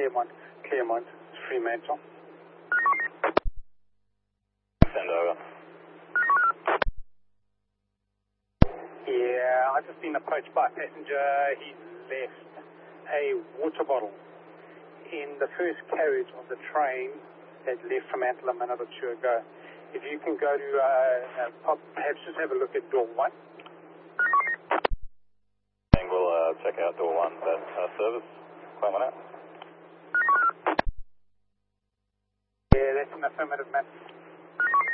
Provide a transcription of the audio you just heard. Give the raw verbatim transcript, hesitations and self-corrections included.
Claremont, Claremont, Fremantle. Send over. Yeah, I've just been approached by a passenger. He's left a water bottle in the first carriage of the train that left Fremantle a minute or two ago. If you can go to, uh, uh, perhaps just have a look at door one. And we'll uh, check out door one. That uh, service, claim one out. Yeah, that's an affirmative, man.